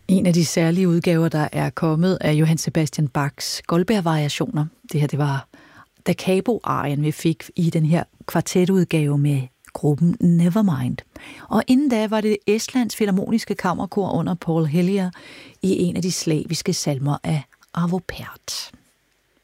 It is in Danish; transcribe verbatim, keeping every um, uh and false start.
En af de særlige udgaver, der er kommet, af Johann Sebastian Bachs Goldberg-variationer. Det her, det var Da Capo-arien, vi fik i den her kvartetudgave med gruppen Nevermind. Og inden da var det Estlands Filharmoniske Kammerkor under Paul Hillier i en af de slaviske salmer af Arvo Pärt.